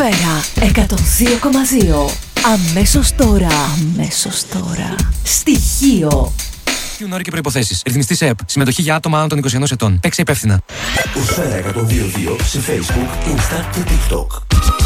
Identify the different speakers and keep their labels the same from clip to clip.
Speaker 1: Σφαίρα 102,2. Αμέσως τώρα. Στοιχείο.
Speaker 2: Όροι και προϋποθέσεις. Ρυθμιστής ΕΕΠ. Συμμετοχή για άτομα άνω των 21 ετών. Παίξε υπεύθυνα.
Speaker 3: Σφαίρα 102,2 σε Facebook, Insta και TikTok.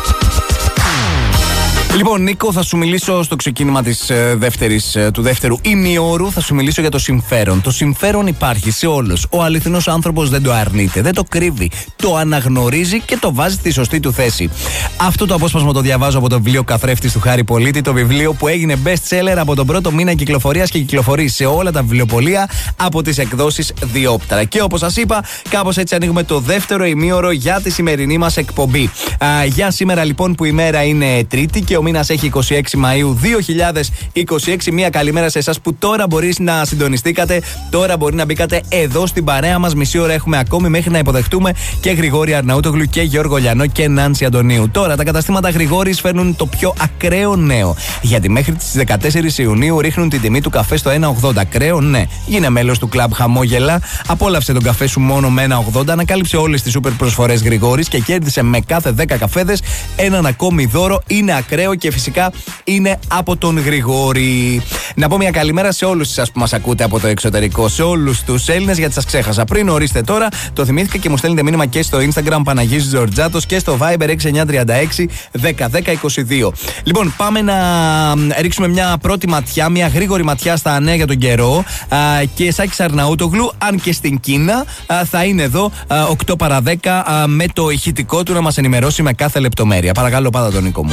Speaker 4: Λοιπόν, Νίκο, θα σου μιλήσω στο ξεκίνημα του δεύτερου ημιώρου. Θα σου μιλήσω για το συμφέρον. Το συμφέρον υπάρχει σε όλους. Ο αληθινός άνθρωπος δεν το αρνείται, δεν το κρύβει. Το αναγνωρίζει και το βάζει στη σωστή του θέση. Αυτό το απόσπασμα το διαβάζω από το βιβλίο Καθρέφτης του Χάρη Πολίτη. Το βιβλίο που έγινε best seller από τον πρώτο μήνα κυκλοφορίας και κυκλοφορεί σε όλα τα βιβλιοπωλεία από τις εκδόσεις Διόπτρα. Και όπως σας είπα, κάπως έτσι ανοίγουμε το δεύτερο ημίωρο για τη σημερινή μας εκπομπή. Για σήμερα λοιπόν, που η μέρα είναι Τρίτη και ο μήνας έχει 26 Μαΐου 2026. Μία καλημέρα σε εσάς που τώρα μπορείς να συντονιστήκατε. Τώρα μπορεί να μπήκατε εδώ στην παρέα μας. Μισή ώρα έχουμε ακόμη μέχρι να υποδεχτούμε και Γρηγόρη Αρναούτογλου και Γιώργο Λιανό και Νάνση Αντωνίου. Τώρα τα καταστήματα Γρηγόρης φέρνουν το πιο ακραίο νέο. Γιατί μέχρι τις 14 Ιουνίου ρίχνουν την τιμή του καφέ στο 1,80. Ακραίο, ναι. Γίνε μέλος του κλαμπ Χαμόγελα. Απόλαυσε τον καφέ σου μόνο με 1,80. Ανακάλυψε όλες τις σούπερ προσφορές Γρηγόρης και κέρδισε με κάθε 10 καφέδες έναν ακόμη δώρο. Είναι ακραίο και φυσικά είναι από τον Γρηγόρη. Να πω μια καλημέρα σε όλους εσάς που μας ακούτε από το εξωτερικό, σε όλους τους Έλληνες, γιατί σας ξέχασα πριν. Ορίστε τώρα, το θυμήθηκα και μου στέλνετε μήνυμα και στο Instagram Παναγής Τζορτζάτος και στο Viber 6936 101022. Λοιπόν, πάμε να ρίξουμε μια πρώτη ματιά, μια γρήγορη ματιά στα νέα για τον καιρό. Και Σάκης Αρναούτογλου, αν και στην Κίνα, θα είναι εδώ 8 παρα 10 με το ηχητικό του να μας ενημερώσει με κάθε λεπτομέρεια. Παρακαλώ πάντα τον Νίκο μου.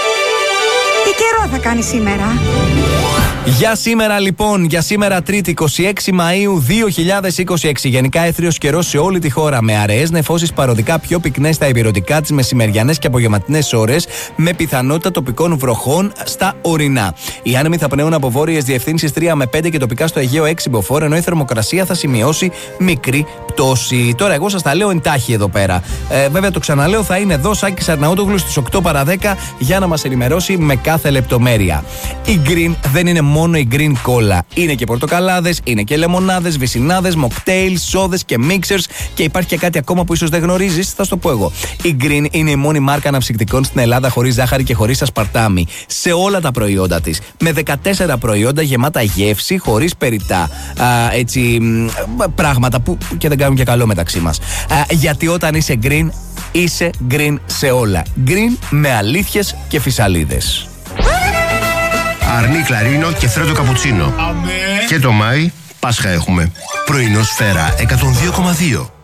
Speaker 5: Τι καιρό θα κάνει σήμερα?
Speaker 4: Για σήμερα λοιπόν, για σήμερα Τρίτη 26 Μαΐου 2026, γενικά έθριος καιρός σε όλη τη χώρα με αραιές νεφώσεις παροδικά πιο πυκνές στα ηπειρωτικά τις μεσημεριανές και απογευματινές ώρες με πιθανότητα τοπικών βροχών στα ορεινά. Οι άνεμοι θα πνέουν από βόρειες διευθύνσεις 3 με 5 και τοπικά στο Αιγαίο 6 μποφόρ, ενώ η θερμοκρασία θα σημειώσει μικρή πτώση. Τώρα εγώ σας τα λέω εντάχει εδώ πέρα. Βέβαια το ξαναλέω, θα είναι εδώ Σάκης Αρναούτογλου στις 8 παρα 10 για να μας ενημερώσει με κάθε λεπτομέρεια. Η Green δεν είναι μόνο η Green Cola. Είναι και πορτοκαλάδες, είναι και λεμονάδες, βυσσινάδες, mocktails, σόδες και mixers και υπάρχει και κάτι ακόμα που ίσως δεν γνωρίζεις, θα σου το πω εγώ. Η Green είναι η μόνη μάρκα αναψυκτικών στην Ελλάδα χωρίς ζάχαρη και χωρίς ασπαρτάμι. Σε όλα τα προϊόντα της. Με 14 προϊόντα γεμάτα γεύση, χωρίς περιττά πράγματα που και δεν κάνουν και καλό μεταξύ μας. Γιατί όταν είσαι Green, είσαι Green σε όλα. Green με αλήθειες και φυσαλίδες.
Speaker 6: Αρνί κλαρίνο και θρέτο καπουτσίνο. Και το Μάη, Πάσχα έχουμε.
Speaker 3: Πρωινό Σφαίρα 102,2.